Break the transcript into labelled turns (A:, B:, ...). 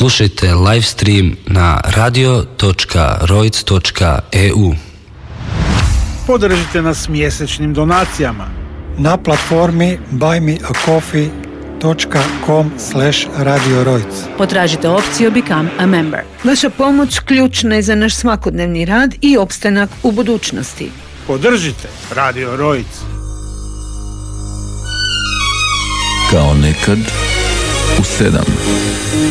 A: Slušajte live stream na radio.roic.eu.
B: Podržite nas mjesečnim donacijama
C: na platformi buymeacoffee.com/Radio Roic.
D: Potražite opciju Become a Member. Vaša pomoć ključna je za naš svakodnevni rad i opstanak u budućnosti.
B: Podržite Radio Roic.
E: Kao nekad u 7.